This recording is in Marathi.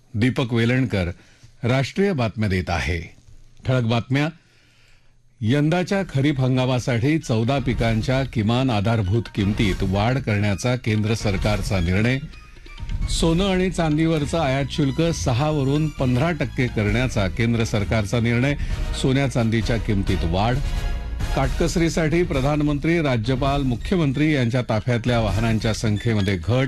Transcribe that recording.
दीपक वेलणकर राष्ट्रीय बातम्या देत आहे. ठळक बातम्या. यंदाच्या खरीप हंगामासाठी 14 पिकांच्या किमान आधारभूत किमतीत वाढ करण्याचा केंद्र सरकारचा निर्णय. सोनं आणि चांदीवरचं आयात शुल्क 6 वरून 15% करण्याचा केंद्र सरकारचा निर्णय. सोन्या चांदीच्या किमतीत वाढ. काटकसरीसाठी प्रधानमंत्री, राज्यपाल, मुख्यमंत्री यांच्या ताफ्यातल्या वाहनांच्या संख्येमध्ये घट.